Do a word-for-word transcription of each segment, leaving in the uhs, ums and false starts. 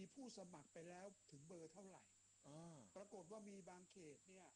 ผู้สมัครไปแล้วถึงเบอร์เท่าไหร่ปรากฏว่ามีบางเขตเนี่ย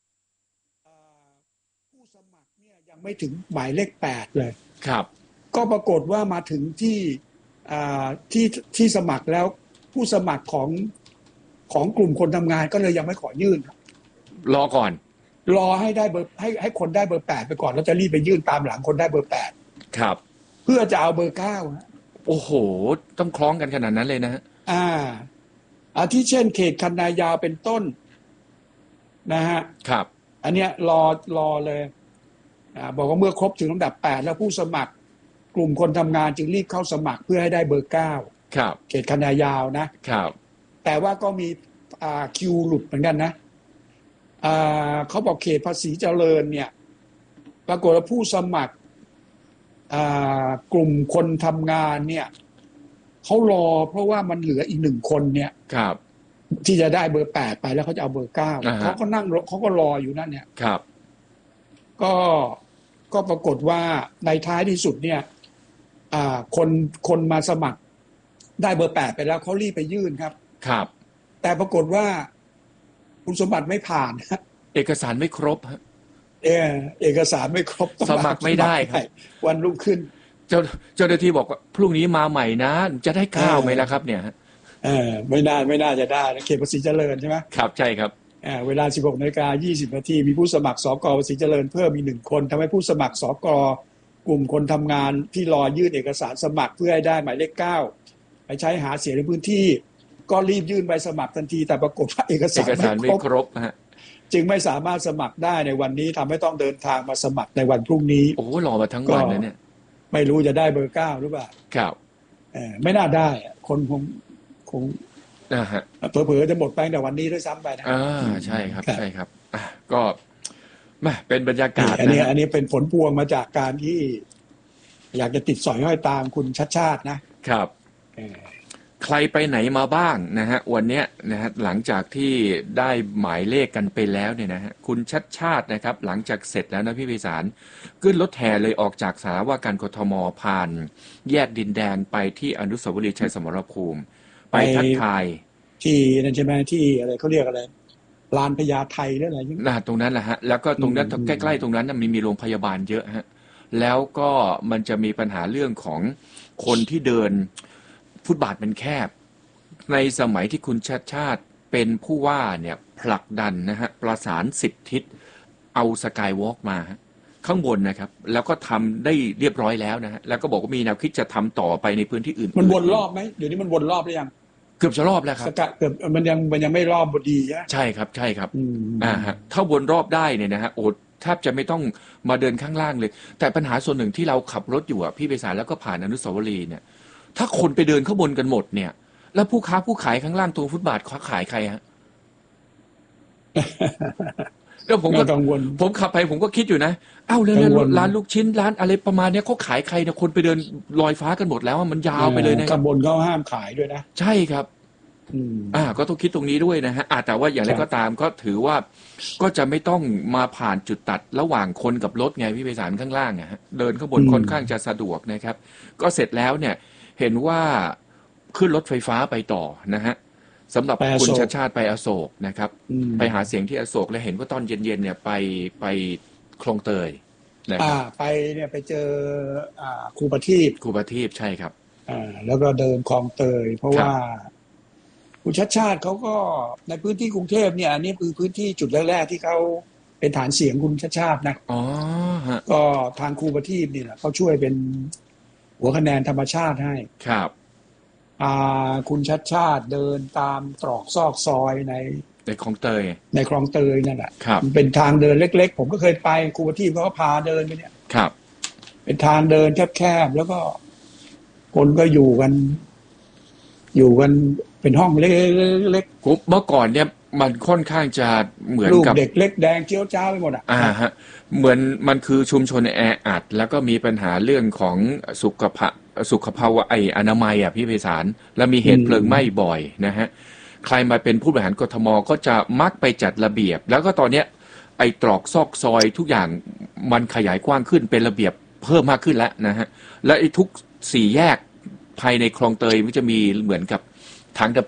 ผู้สมัครเนี่ยยังไม่ถึงหมายเลขแปดเลยครับก็ปรากฏว่ามาถึงที่ที่ที่สมัครแล้วผู้สมัครของของกลุ่มคนทำงานก็เลยยังไม่ขอยื่นรอก่อนรอให้ได้เบอร์ให้ให้คนได้เบอร์แปดไปก่อนแล้วจะรีบไปยื่นตามหลังคนได้เบอร์แปดครับเพื่อจะเอาเบอร์เก้าโอ้โหต้องคล้องกันขนาดนั้นเลยนะฮะอ่าอาทิเช่นเขตคันนายาวเป็นต้นนะฮะครับอันเนี้ยรอรอเลยอ่าบอกว่าเมื่อครบถึงลำดับแปดแล้วผู้สมัครกลุ่มคนทำงานจึงรีบเข้าสมัครเพื่อให้ได้เบอร์เก้าครับเขตคันนายาวนะครับแต่ว่าก็มีอ่าคิวหลุดเหมือนกันนะอ่าเขาบอกเขตภาษีเจริญเนี่ยปรากฏว่าผู้สมัครอ่ากลุ่มคนทำงานเนี่ยเขารอเพราะว่ามันเหลืออีกหนึ่งคนเนี่ยครับที่จะได้เบอร์แปดไปแล้วเขาจะเอาเบอร์เก้าเขาก็นั่งเขาก็รออยู่นั่นเนี่ยครับก็ก็ปรากฏว่าในท้ายที่สุดเนี่ยอ่าคนคนมาสมัครได้เบอร์แปดไปแล้วเขารีบไปยื่นครับครับแต่ปรากฏว่าคุณสมบัติไม่ผ่านเอกสารไม่ครบฮะเออเอกสารไม่ครบสมัครไม่ได้ครับวันรุ่งขึ้นเจ้าเจ้าหน้าที่บอกว่าพรุ่งนี้มาใหม่นะจะได้ข้าวไหมล่ะครับเนี่ยเออไม่ได้ไม่น่าจะได้เขตภาษีเจริญใช่ไหมครับใช่ครับอ่าเวลา สิบหกนาฬิกายี่สิบนาทีมีผู้สมัครสกภาษีเจริญเพิ่มมีหนึ่งคนทำให้ผู้สมัครสกกลุ่มคนทำงานที่รอยื่นเอกสารสมัครเพื่อให้ได้หมายเลขเก้าไปใช้หาเสียงในพื้นที่ก็รีบยื่นใบสมัครทันทีแต่ปรากฏว่าเอกสารไม่ครบฮะจึงไม่สามารถสมัครได้ในวันนี้ทำให้ต้องเดินทางมาสมัครในวันพรุ่งนี้โอ้รอมาทั้งวันเลยเนี่ยไม่รู้จะได้เบอร์เก้าหรือเปล่าครับเออไม่น่าได้คนคงคงนะฮะเผลอๆจะหมดไปแต่วันนี้ด้วยซ้ำไปนะอ่าใช่ครับใช่ครับอ่ะก็แม่เป็นบรรยากาศอันนี้อันนี้เป็นผลพวงมาจากการที่อยากจะติดสอยห้อยตามคุณชัดชาตินะครับใครไปไหนมาบ้างนะฮะวันนี้นะฮะหลังจากที่ได้หมายเลขกันไปแล้วเนี่ยนะฮะคุณชัดชาตินะครับหลังจากเสร็จแล้วนะพี่ไพศาลขึ้นรถแห่เลยออกจากสารว่าการกทมผ่านแยกดินแดงไปที่อนุสาวรีย์ชัยสมรภูมิไปทักทายที่นั่นใช่ไหมที่อะไรเขาเรียกอะไรลานพญาไทหรืออะไรอย่างนั้นตรงนั้นแหละฮะแล้วก็ตรงนั้นใกล้ๆตรงนั้นมันมีโรงพยาบาลเยอะฮะแล้วก็มันจะมีปัญหาเรื่องของคนที่เดินฟุตบาทมันแคบในสมัยที่คุณชาติชาติเป็นผู้ว่าเนี่ยผลักดันนะฮะประสานสิบทิศเอาสกายวอล์กมาข้างบนนะครับแล้วก็ทำได้เรียบร้อยแล้วนะฮะแล้วก็บอกว่ามีแนวคิดจะทำต่อไปในพื้นที่อื่นมันวนรอบไหมเดี๋ยวนี้มันวนรอบหรือยังเกือบจะรอบแล้วครับสกาเกือบมันยังมันยังไม่รอบบดีใช่ใช่ครับใช่ครับอ่าฮะถ้าวนรอบได้เนี่ยนะฮะโอ้แทบจะไม่ต้องมาเดินข้างล่างเลยแต่ปัญหาส่วนหนึ่งที่เราขับรถอยู่อ่ะพี่ไพศาลแล้วก็ผ่านอนุสาวรีย์เนี่ยถ้าคนไปเดินข้างบนกันหมดเนี่ยแล้วผู้ค้าผู้ขายข้างล่างตรงฟุตบาทเขาขายใครฮะแล้วผมก็กังวลผมขับไปผมก็คิดอยู่นะเอ้าแล้วร้านลูกชิ้นร้านอะไรประมาณนี้เขาขายใครเนี่ยคนไปเดินลอยฟ้ากันหมดแล้วมันยาวไปเลยนะข้างบนเขาห้ามขายด้วยนะใช่ครับอ่าก็ต้องคิดตรงนี้ด้วยนะฮะอ่าแต่ว่าอย่างไรก็ตามก็ถือว่าก็จะไม่ต้องมาผ่านจุดตัดระหว่างคนกับรถไงพี่ไพศาลข้างล่างอ่ะฮะเดินข้างบนค่อนข้างจะสะดวกนะครับก็เสร็จแล้วเนี่ยเห็นว่าขึ้นรถไฟฟ้าไปต่อนะฮะสำหรับคุณชาติชาติไปอโศกนะครับไปหาเสียงที่อโศกและเห็นว่าตอนเย็นๆเนี่ยไปไปคลองเตยนะครับไปเนี่ยไปเจออ่าครูประทีปครูประทีปใช่ครับอ่าแล้วก็เดินคลองเตยเพราะว่าคุณชาติชาติเขาก็ในพื้นที่กรุงเทพเนี่ยอันนี้คือพื้นที่จุดแรกๆที่เขาเป็นฐานเสียงคุณชาติชาตินะอ๋อฮะก็ทางครูประทีปนี่แหละเขาช่วยเป็นหัวคะแนนธรรมชาติให้ครับอ่าคุณชัดชาติเดินตามตรอกซอกซอยในในคลองเตยในคลองเตยนั่นแหละครับเป็นทางเดินเล็กๆผมก็เคยไปครูประทีปเขาก็พาเดินไปเนี่ยครับเป็นทางเดินแคบๆแล้วก็คนก็อยู่กันอยู่กันเป็นห้องเล็กๆเมื่อก่อนเนี่ยมันค่อนข้างจะเหมือนกับเด็กเล็กแดงเจี๊ยวจ้าวไปหมดอ่ะอ่าฮะเหมือนมันคือชุมชนแออัดแล้วก็มีปัญหาเรื่องของสุขภาพสุขภาวะไออนามัยอ่ะพี่ไพศาลแล้วมีเหตุเพลิงไหม้บ่อยนะฮะใครมาเป็นผู้บริหารกทมก็จะมักไปจัดระเบียบแล้วก็ตอนเนี้ยไอตรอกซอกซอยทุกอย่างมันขยายกว้างขึ้นเป็นระเบียบเพิ่มมากขึ้นแล้วนะฮะและไอทุกสี่แยกภายในคลองเตยมันจะมีเหมือนกับถังดับ